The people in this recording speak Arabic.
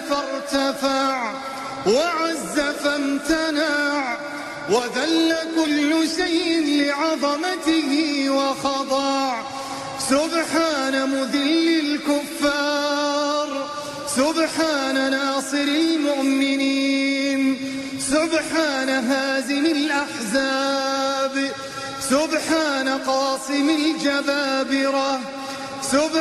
فارتفع وعز فامتنع وذل كل شيء لعظمته وخضع. سبحان مذل الكفار، سبحان ناصر المؤمنين، سبحان هازم الأحزاب، سبحان قاصم الجبابرة.